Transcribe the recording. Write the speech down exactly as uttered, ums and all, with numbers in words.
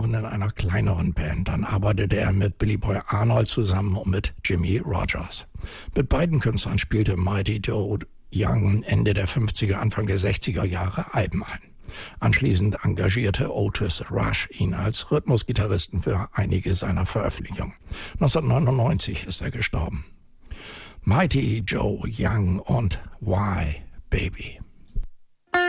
geboren in einer kleineren Band. Dann arbeitete er mit Billy Boy Arnold zusammen und mit Jimmie Rodgers. Mit beiden Künstlern spielte Mighty Joe Young Ende der fünfziger, Anfang der sechziger Jahre Alben ein. Anschließend engagierte Otis Rush ihn als Rhythmusgitarristen für einige seiner Veröffentlichungen. neunzehnhundertneunundneunzig ist er gestorben. Mighty Joe Young und Why, Baby.